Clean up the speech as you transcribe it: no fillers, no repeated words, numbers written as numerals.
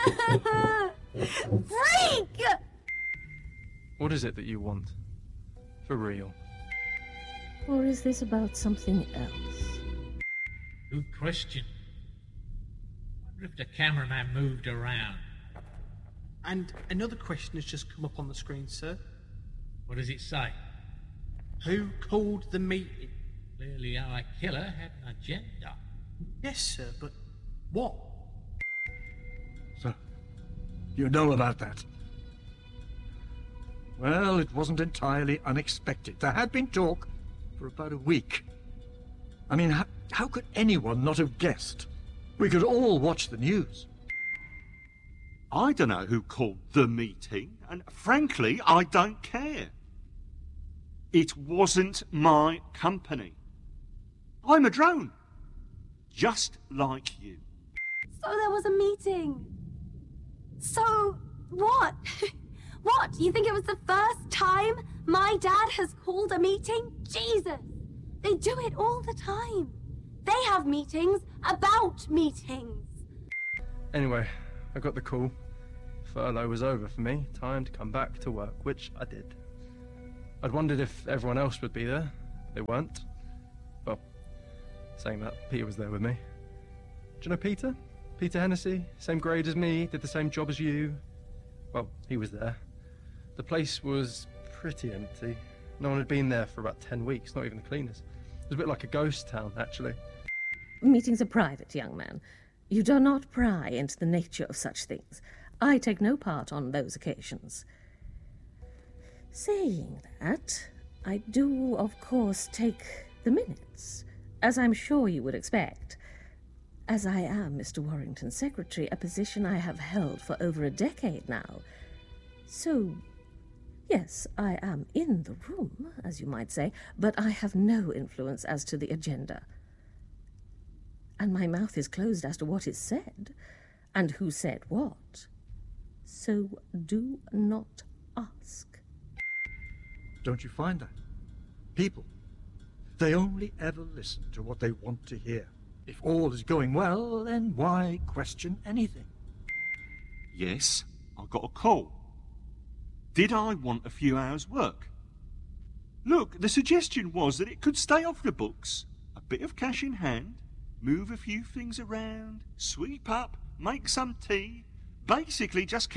Freak! What is it that you want? For real? Or is this about something else? Good question. Wonder if the cameraman moved around. And another question has just come up on the screen, sir. What does it say? Who called the meeting? Clearly our killer had an agenda. Yes, sir, but what? So, you know about that? Well, it wasn't entirely unexpected. There had been talk for about a week. I mean, how could anyone not have guessed? We could all watch the news. I don't know who called the meeting, and frankly, I don't care. It wasn't my company. I'm a drone. Just like you. So there was a meeting. So, what? What? You think it was the first time my dad has called a meeting? Jesus! They do it all the time. They have meetings about meetings. Anyway, I got the call. Furlough was over for me. Time to come back to work, which I did. I'd wondered if everyone else would be there. They weren't. Well, saying that, Peter was there with me. Do you know Peter? Peter Hennessy, same grade as me, did the same job as you. Well, he was there. The place was pretty empty. No one had been there for about 10 weeks, not even the cleaners. It was a bit like a ghost town, actually. Meetings are private, young man. You do not pry into the nature of such things. I take no part on those occasions. Saying that, I do, of course, take the minutes, as I'm sure you would expect. As I am Mr. Warrington's secretary, a position I have held for over a decade now. So, yes, I am in the room, as you might say, but I have no influence as to the agenda. And my mouth is closed as to what is said, and who said what. So do not ask. Don't you find that? People, they only ever listen to what they want to hear. If all is going well, then why question anything? Yes, I got a call. Did I want a few hours' work? Look, the suggestion was that it could stay off the books, a bit of cash in hand, move a few things around, sweep up, make some tea, basically just